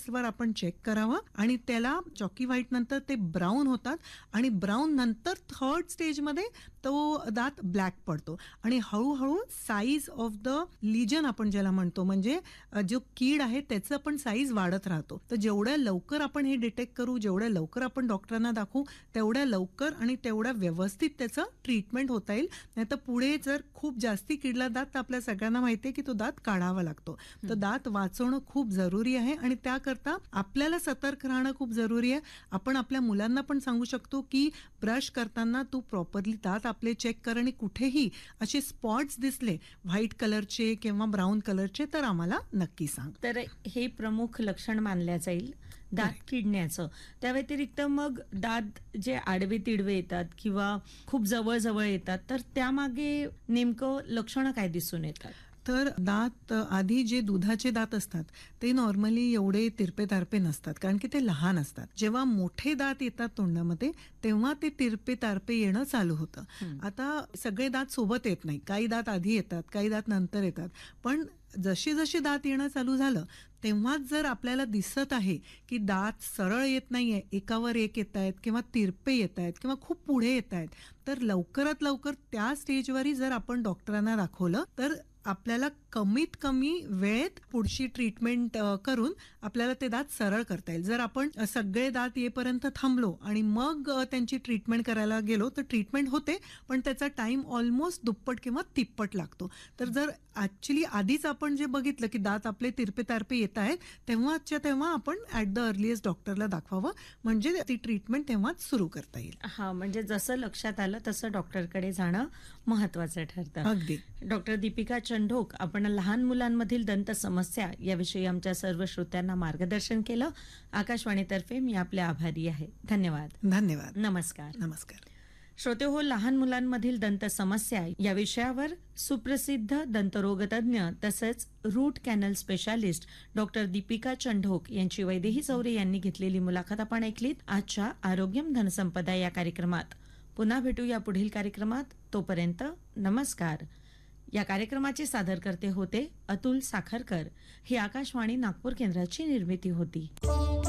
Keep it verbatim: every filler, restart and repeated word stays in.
वर आपण चेक करावं आणि त्याला चॉकी व्हाईट नंतर ते ब्राऊन होतात आणि ब्राऊन नंतर थर्ड स्टेजमध्ये तो दात ब्लॅक पडतो आणि हळूहळू साईज ऑफ द लिजन आपण ज्याला म्हणतो, म्हणजे जो कीड आहे त्याचं पण साईज वाढत राहतो. तर जेवढ्या लवकर आपण हे डिटेक्ट करू, जेवढ्या लवकर आपण डॉक्टरांना दाखवू, तेवढ्या लवकर आणि तेवढ्या व्यवस्थित त्याचं ट्रीटमेंट होता येईल. नाही तर पुढे जर खूप जास्ती किडला दात तर आपल्या सगळ्यांना माहितीये की तो दात काढावा लागतो. तर दात वाचवणं खूप जरुरी आहे आणि त्याकरता आपल्याला सतर्क राहणं खूप जरुरी आहे. आपण आपल्या मुलांना पण सांगू शकतो की ब्रश करताना तू प्रॉपरली दात आपले चेक कर आणि कुठेही असे स्पॉट्स दिसले व्हाईट कलरचे किंवा ब्राऊन कलरचे तर आम्हाला नक्की सांग. तर हे प्रमुख लक्षण मानल्या जाईल दात किडण्याचं. त्या व्यतिरिक्त मग दात जे आडवे तिडवे येतात किंवा खूप जवळ जवळ येतात तर त्यामागे नेमकं लक्षणं काय दिसून येतात? तर दात आधी जे दुधाचे दात असतात ते नॉर्मली एवढे तिरपे तारपे नसतात कारण की ते लहान असतात. जेव्हा मोठे दात येतात तोंडामध्ये तेव्हा ते तिरपे तारपे येणं चालू होतं. आता सगळे दात सोबत येत नाही, काही दात आधी येतात, काही दात नंतर येतात. पण जशी जशी दात येणं चालू झालं तेव्हाच जर आपल्याला दिसत आहे की दात सरळ येत नाहीये, एकावर एक येत आहेत किंवा तिरपे येत आहेत किंवा खूप पुढे येत आहेत, तर लवकरात लवकर त्या स्टेजवरही जर आपण डॉक्टरांना दाखवलं तर आपल्याला कमीत कमी वेळेत पुढची ट्रीटमेंट करून आपल्याला ते दात सरळ करता येईल. जर आपण सगळे दात येईपर्यंत थांबलो आणि मग त्यांची ट्रीटमेंट करायला गेलो तर ट्रीटमेंट होते पण त्याचा टाइम ऑलमोस्ट दुप्पट किंवा तिप्पट लागतो. तर जर ऍक्च्युली आधीच आपण जे बघितलं की दात आपले तिरपे तारपे येत आहेत तेव्हाच्या तेव्हा आपण ऍट द अर्लिएस्ट डॉक्टरला दाखवावं, म्हणजे ती ट्रीटमेंट तेव्हाच सुरू करता येईल. हा, म्हणजे जसं लक्षात आलं तसं डॉक्टरकडे जाणं महत्वाचं ठरतं. अगदी. डॉक्टर दीपिका चंढोक, आपण लहान मुलांमधील दंत समस्या याविषयी आमच्या सर्व श्रोत्यांना मार्गदर्शन केलं. आकाशवाणीतर्फे मी आपले आभारी आहे. धन्यवाद. धन्यवाद. नमस्कार. नमस्कार. श्रोते हो, लहान मुलांमधील दंत समस्या या विषयावर सुप्रसिद्ध दंतरोगतज्ञ तसंच route canal specialist doctor Deepika Chandhok यांची वैदेही चौरे यांनी घेतलेली मुलाखत आपण ऐकलीत आजच्या आरोग्यम धनसंपदा या कार्यक्रमात. पुन्हा भेटू या पुढील कार्यक्रमात. तोपर्यंत नमस्कार. या कार्यक्रमाचे सादरकर्ते होते अतुल साखरकर. ही आकाशवाणी नागपूर केंद्राची निर्मिती होती.